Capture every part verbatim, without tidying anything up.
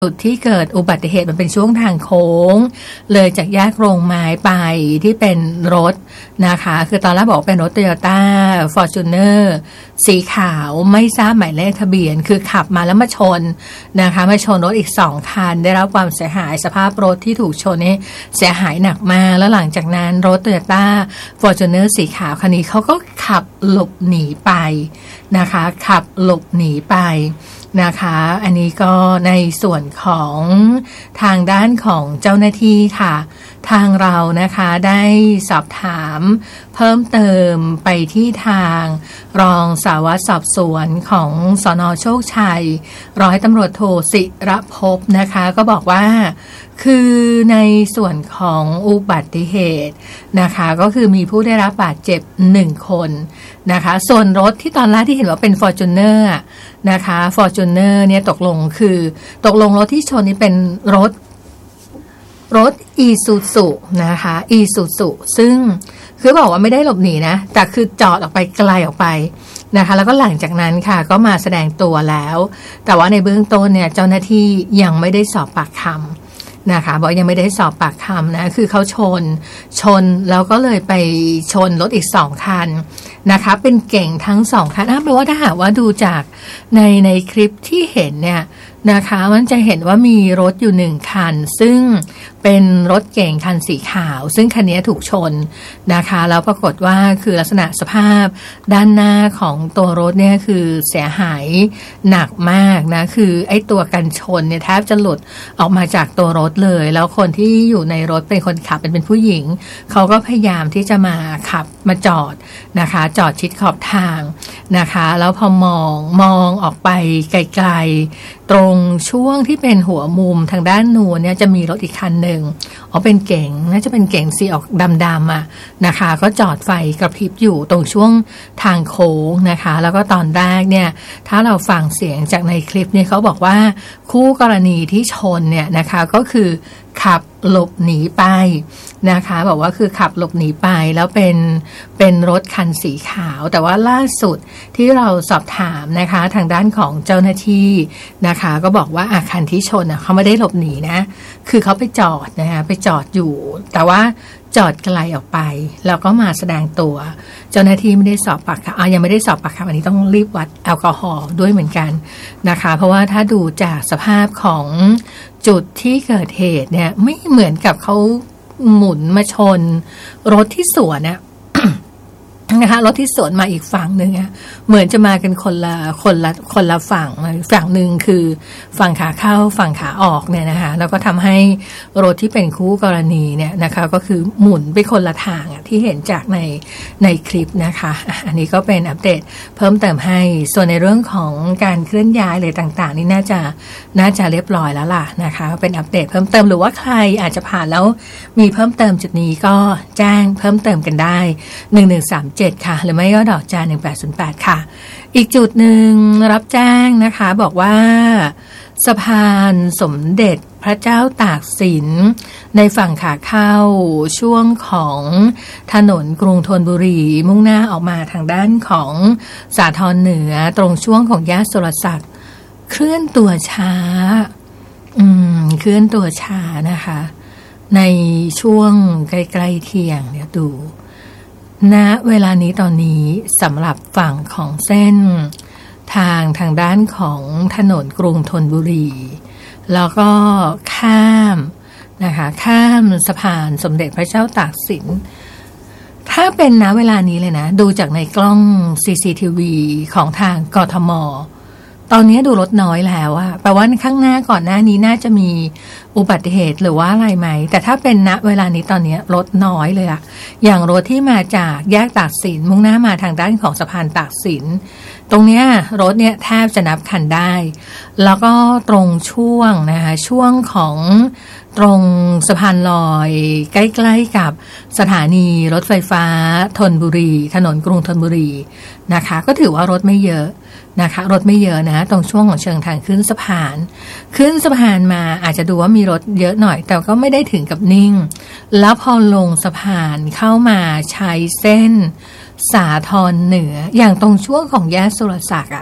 จุดที่เกิดอุบัติเหตุมันเป็นช่วงทางโค้งเลยจากแยกโรงไม้ไปที่เป็นรถนะคะคือตอนแรกบอกเป็นรถ Toyota Fortuner สีขาวไม่ทราบหมายเลขทะเบียนคือขับมาแล้วมาชนนะคะมาชนรถอีกสองคันได้รับความเสียหายสภาพรถที่ถูกชนนี่เสียหายหนักมากแล้วหลังจากนั้นรถ Toyota Fortuner สีขาวคันนี้เขาก็ขับหลบหนีไปนะคะขับหลบหนีไปนะคะอันนี้ก็ในส่วนของทางด้านของเจ้าหน้าที่ค่ะทางเรานะคะได้สอบถามเพิ่มเติมไปที่ทางรองสารวัตรสอบสวนของสน.โชคชัยร้อยตำรวจโทศิรภพนะคะก็บอกว่าคือในส่วนของอุบัติเหตุนะคะก็คือมีผู้ได้รับบาดเจ็บหนึ่งคนนะคะส่วนรถที่ตอนแรกที่เห็นว่าเป็น Fortuner นะคะ Fortuner เนี่ยตกลงคือตกลงรถที่ชนนี่เป็นรถรถ Isuzu นะคะ Isuzu ซึ่งคือบอกว่าไม่ได้หลบหนีนะแต่คือจอดออกไปไกลออกไปนะคะแล้วก็หลังจากนั้นค่ะก็มาแสดงตัวแล้วแต่ว่าในเบื้องต้นเนี่ยเจ้าหน้าที่ยังไม่ได้สอบปากคำนะคะบอกยังไม่ได้สอบปากคำนะคือเขาชนชนแล้วก็เลยไปชนรถอีกสองคันนะคะเป็นเก่งทั้งสองคันแปลว่าถ้าหากว่าดูจากในในคลิปที่เห็นเนี่ยนะคะมันจะเห็นว่ามีรถอยู่หนึ่งคันซึ่งเป็นรถเก๋งคันสีขาวซึ่งคันนี้ถูกชนนะคะแล้วปรากฏว่าคือลักษณะสภาพด้านหน้าของตัวรถเนี่ยคือเสียหายหนักมากนะคือไอ้ตัวกันชนเนี่ยแทบจะหลุดออกมาจากตัวรถเลยแล้วคนที่อยู่ในรถเป็นคนขับเป็นเป็นผู้หญิงเขาก็พยายามที่จะมาขับมาจอดนะคะจอดชิดขอบทางนะคะแล้วพอมองมองออกไปไกลๆตรงช่วงที่เป็นหัวมุมทางด้านนู้นเนี่ยจะมีรถอีกคันหนึ่งอ๋อเป็นเก๋งน่าจะเป็นเก๋งสีออกดำๆอ่ะนะคะก็จอดไฟกระพริบอยู่ตรงช่วงทางโค้งนะคะแล้วก็ตอนแรกเนี่ยถ้าเราฟังเสียงจากในคลิปเนี่ยเขาบอกว่าคู่กรณีที่ชนเนี่ยนะคะก็คือขับหลบหนีไปนะคะบอกว่าคือขับหลบหนีไปแล้วเป็นเป็นรถคันสีขาวแต่ว่าล่าสุดที่เราสอบถามนะคะทางด้านของเจ้าหน้าที่นะคะก็บอกว่าอาคันที่ชนเขาไม่ได้หลบหนีนะคือเขาไปจอดนะคะไปจอดอยู่แต่ว่าจอดไกลออกไปแล้วก็มาแสดงตัวเจ้าหน้าที่ไม่ได้สอบปากคำอ่ะยังไม่ได้สอบปากคำอันนี้ต้องรีบวัดแอลกอฮอล์ด้วยเหมือนกันนะคะเพราะว่าถ้าดูจากสภาพของจุดที่เกิดเหตุเนี่ยไม่เหมือนกับเขาหมุนมาชนรถที่สวนเนี่ย นะคะรถที่สวนมาอีกฝั่งหนึ่งอะเหมือนจะมากันคนละคนละคนละฝั่งฝั่งหนึ่งคือฝั่งขาเข้าฝั่งขาออกเนี่ยนะคะแล้วก็ทำให้รถที่เป็นคู่กรณีเนี่ยนะคะก็คือหมุนไปคนละทางอะที่เห็นจากในในคลิปนะคะอันนี้ก็เป็นอัปเดตเพิ่มเติมให้ส่วนในเรื่องของการเคลื่อนย้ายอะไรต่างๆนี่น่าจะน่าจะเรียบร้อยแล้วล่ะนะคะเป็นอัปเดตเพิ่มเติมหรือว่าใครอาจจะผ่านแล้วมีเพิ่มเติมจุดนี้ก็แจ้งเพิ่มเติมกันได้หนึ่งหนึ่งสามเจ็ดค่ะหรือไม่ก็ดอกจานหนึ่งแปดศูนย์แปดค่ะอีกจุดหนึ่งรับแจ้งนะคะบอกว่าสะพานสมเด็จพระเจ้าตากสินในฝั่งขาเข้าช่วงของถนนกรุงธนบุรีมุ่งหน้าออกมาทางด้านของสาทรเหนือตรงช่วงของแยกสุรศักดิ์เคลื่อนตัวช้าอืมเคลื่อนตัวช้านะคะในช่วงใกล้ๆเที่ยงเดี๋ยวดูณเวลานี้ตอนนี้สำหรับฝั่งของเส้นทางทางด้านของถนนกรุงธนบุรีแล้วก็ข้ามนะคะข้ามสะพานสมเด็จพระเจ้าตากสินถ้าเป็นณเวลานี้เลยนะดูจากในกล้อง ซี ซี ที วี ของทางกทม.ตอนนี้ดูรถน้อยแล้วอะแปลว่าข้างหน้าก่อนหน้านี้น่าจะมีอุบัติเหตุหรือว่าอะไรไหมแต่ถ้าเป็นณเวลานี้ตอนนี้รถน้อยเลยอะอย่างรถที่มาจากแยกตากสินมุ่งหน้ามาทางด้านของสะพานตากสินตรงเนี้ยรถเนี่ยแทบจะนับคันได้แล้วก็ตรงช่วงนะคะช่วงของตรงสะพานลอยใกล้ๆกับสถานีรถไฟฟ้าธนบุรีถนนกรุงธนบุรีนะคะก็ถือว่ารถไม่เยอะนะคะรถไม่เยอะนะตรงช่วงของเชิงทางขึ้นสะพานขึ้นสะพานมาอาจจะดูว่ามีรถเยอะหน่อยแต่ก็ไม่ได้ถึงกับนิ่งแล้วพอลงสะพานเข้ามาใช้เส้นสาทรเหนืออย่างตรงช่วงของแยกสุรศักดิ์อะ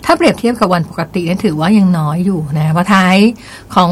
ถ้าเปรียบเทียบกับวันปกตินี่ถือว่ายังน้อยอยู่นะเพราะท้ายของ